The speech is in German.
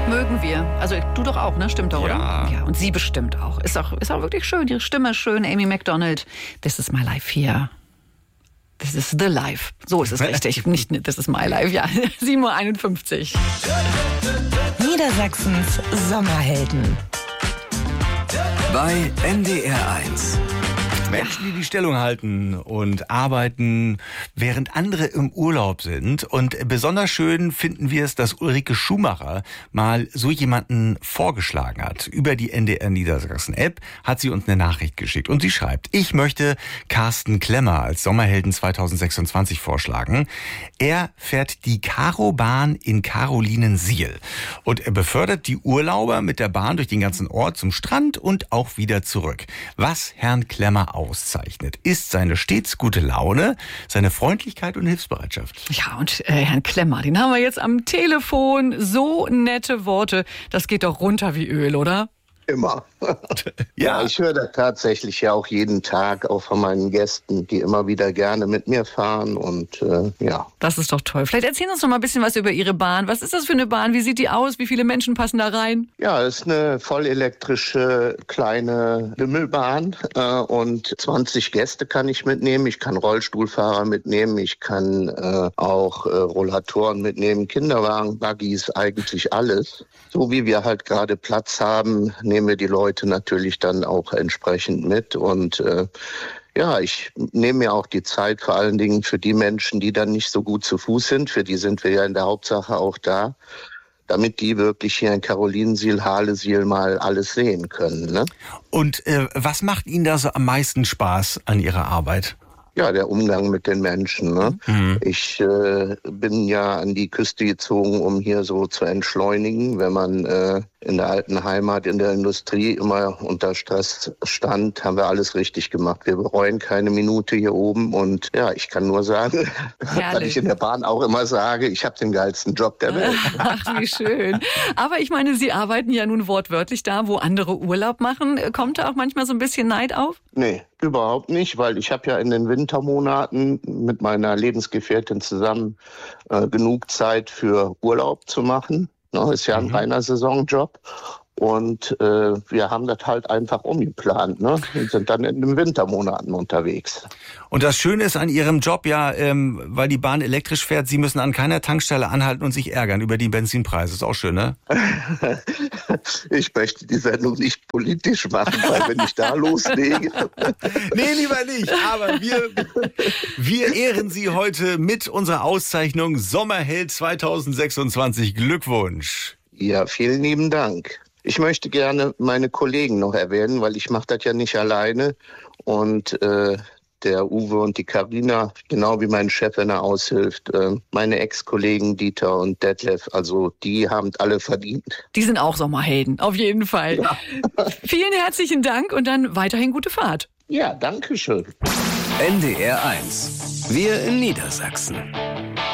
mögen wir. Also du doch auch, ne? Stimmt doch, oder? Ja. Ja, und sie bestimmt auch. Ist auch wirklich schön. Ihre Stimme ist schön. Amy Macdonald. This is my life here. This is the life. So ist es richtig. Nicht this is my life. Ja, 7:51 Uhr. Niedersachsens Sommerhelden. Bei NDR 1. Menschen, die die Stellung halten und arbeiten, während andere im Urlaub sind. Und besonders schön finden wir es, dass Ulrike Schumacher mal so jemanden vorgeschlagen hat. Über die NDR Niedersachsen App hat sie uns eine Nachricht geschickt. Und sie schreibt, ich möchte Carsten Klemmer als Sommerhelden 2026 vorschlagen. Er fährt die Karo-Bahn in Karolinensiel. Und er befördert die Urlauber mit der Bahn durch den ganzen Ort zum Strand und auch wieder zurück. Was Herrn Klemmer auszeichnet, ist seine stets gute Laune, seine Freundlichkeit und Hilfsbereitschaft. Ja, und Herrn Klemmer, den haben wir jetzt am Telefon. So nette Worte, das geht doch runter wie Öl, oder? Immer. Ja. Ich höre das tatsächlich ja auch jeden Tag, auch von meinen Gästen, die immer wieder gerne mit mir fahren und ja. Das ist doch toll. Vielleicht erzählen Sie uns noch mal ein bisschen was über Ihre Bahn. Was ist das für eine Bahn? Wie sieht die aus? Wie viele Menschen passen da rein? Ja, es ist eine vollelektrische kleine Bimmelbahn und 20 Gäste kann ich mitnehmen. Ich kann Rollstuhlfahrer mitnehmen, ich kann auch Rollatoren mitnehmen, Kinderwagen, Buggies, eigentlich alles. So wie wir halt gerade Platz haben, nehmen wir die Leute natürlich dann auch entsprechend mit und ja, ich nehme mir auch die Zeit vor allen Dingen für die Menschen, die dann nicht so gut zu Fuß sind. Für die sind wir ja in der Hauptsache auch da, damit die wirklich hier in Karolinensiel, Halesiel mal alles sehen können. Ne? Und was macht Ihnen da so am meisten Spaß an Ihrer Arbeit? Ja, der Umgang mit den Menschen. Ne? Ich bin ja an die Küste gezogen, um hier so zu entschleunigen. Wenn man in der alten Heimat, in der Industrie immer unter Stress stand, haben wir alles richtig gemacht. Wir bereuen keine Minute hier oben. Und ja, ich kann nur sagen, weil ich in der Bahn auch immer sage, ich habe den geilsten Job der Welt. Ach, wie schön. Aber ich meine, Sie arbeiten ja nun wortwörtlich da, wo andere Urlaub machen. Kommt da auch manchmal so ein bisschen Neid auf? Nee, überhaupt nicht, weil ich habe ja in den Wintermonaten mit meiner Lebensgefährtin zusammen genug Zeit für Urlaub zu machen. Ne, ist ja ein reiner Saisonjob. Und wir haben das halt einfach umgeplant, ne? Und sind dann in den Wintermonaten unterwegs. Und das Schöne ist an Ihrem Job ja, weil die Bahn elektrisch fährt, Sie müssen an keiner Tankstelle anhalten und sich ärgern über die Benzinpreise. Ist auch schön, ne? Ich möchte die Sendung nicht politisch machen, weil wenn ich da loslege... Nee, lieber nicht. Aber wir ehren Sie heute mit unserer Auszeichnung Sommerheld 2026. Glückwunsch. Ja, vielen lieben Dank. Ich möchte gerne meine Kollegen noch erwähnen, weil ich mache das ja nicht alleine. Und der Uwe und die Carina, genau wie mein Chef, wenn er aushilft, meine Ex-Kollegen Dieter und Detlef, also die haben alle verdient. Die sind auch Sommerhelden, auf jeden Fall. Ja. Vielen herzlichen Dank und dann weiterhin gute Fahrt. Ja, danke schön. NDR 1. Wir in Niedersachsen.